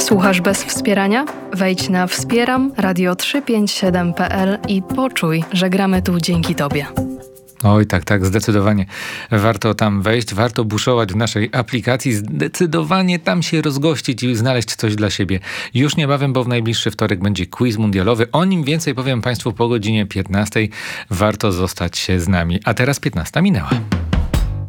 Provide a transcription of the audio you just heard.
Słuchasz bez wspierania? Wejdź na wspieram radio357.pl i poczuj, że gramy tu dzięki Tobie. Oj, tak, zdecydowanie. Warto tam wejść, warto buszować w naszej aplikacji, zdecydowanie tam się rozgościć i znaleźć coś dla siebie. Już niebawem, bo w najbliższy wtorek będzie quiz mundialowy. O nim więcej powiem Państwu po godzinie 15. Warto zostać się z nami. A teraz 15 minęła.